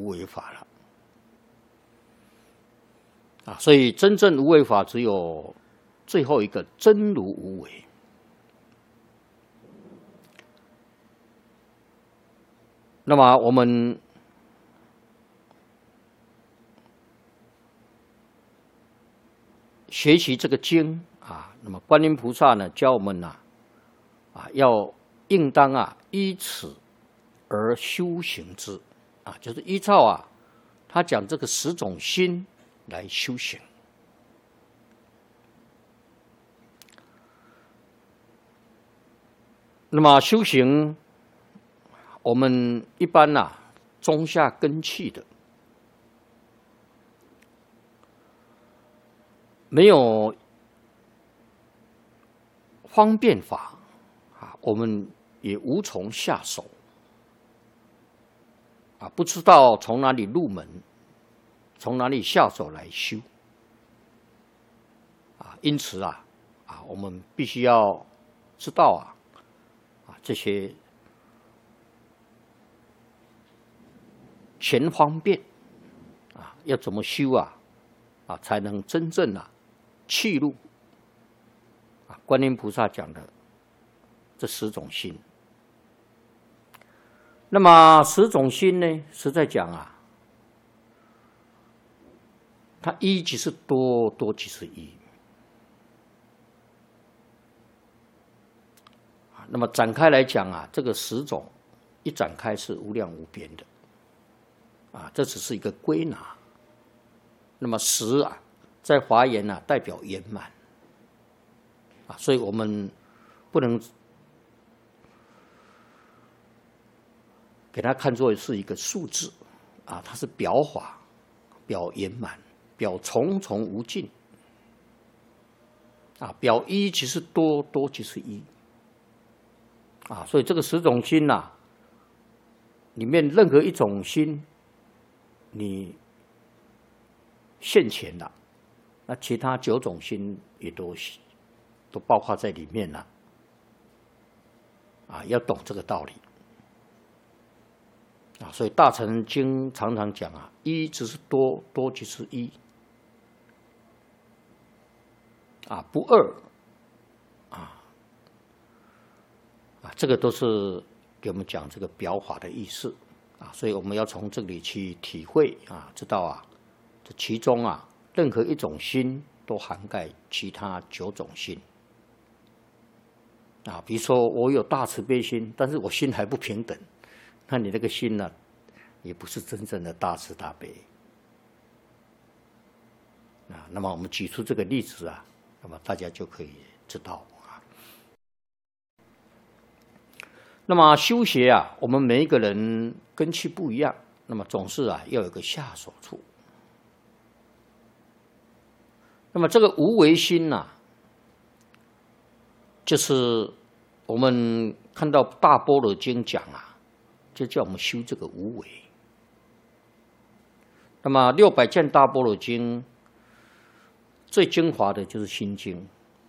无为法了。所以真正无为法只有最后一个真如无为。那么我们学习这个经那么观音菩萨呢教我们要应当依此而修行之就是依照他讲这个10种心来修行。那么修行，我们一般中下根器的，没有方便法我们也无从下手不知道从哪里入门，从哪里下手来修因此我们必须要知道这些前方便要怎么修才能真正契入观音菩萨讲的这10种心。那么10种心呢，实在讲它一即是多，多即是一。那么展开来讲这个10种一展开是无量无边的这只是一个归纳。那么10在华严代表圆满所以我们不能给它看作是一个数字它是表法，表圆满，表重重无尽表一即是多，多即是一所以这个10种心里面任何一种心你现前了，那其他9种心也都包括在里面了要懂这个道理所以大乘经常常讲一即是多，多即是一不二这个都是给我们讲这个表法的意思所以我们要从这里去体会知道这其中任何一种心都涵盖其他9种心比如说我有大慈悲心，但是我心还不平等，那你那个心也不是真正的大慈大悲那么我们举出这个例子那么大家就可以知道那么修学我们每一个人根器不一样，那么总是要有个下手处。那么这个无为心就是我们看到大般若经讲就叫我们修这个无为。那么600卷大般若经最精华的就是心经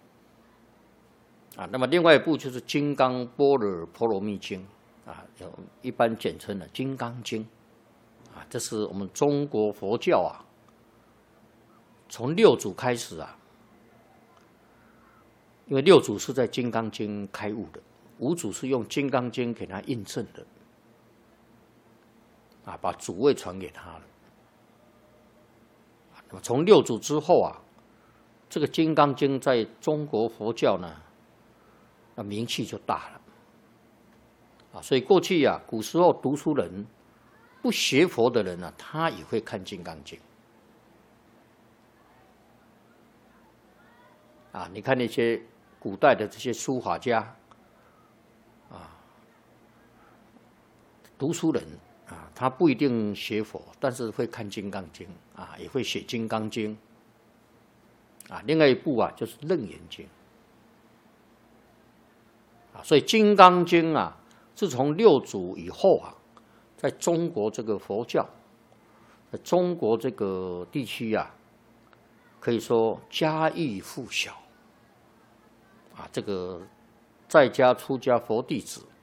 那么另外一部就是金刚般若波罗蜜经一般简称的金刚经这是我们中国佛教从6祖开始因为6祖是在金刚经开悟的，5祖是用金刚经给他印证的把主位传给他了。那么从6祖之后这个金刚经在中国佛教那名气就大了所以过去古时候读书人不学佛的人他也会看金刚经你看那些古代的这些书法家读书人他不一定学佛，但是会看金刚经也会写金刚经另外一部就是楞严经所以金刚经自从6祖以后在中国这个佛教，在中国这个地区可以说家喻户晓这个在家出家佛弟子